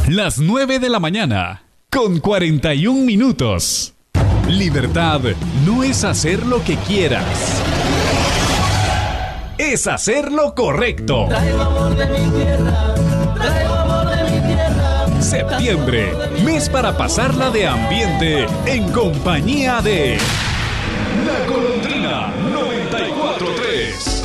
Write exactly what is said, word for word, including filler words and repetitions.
Las nueve de la mañana, con cuarenta y un minutos. Libertad no es hacer lo que quieras. Es hacer lo correcto. Traigo amor de mi tierra, traigo amor de mi tierra. Septiembre, mes para pasarla de ambiente en compañía de La Golondrina noventa y cuatro punto tres.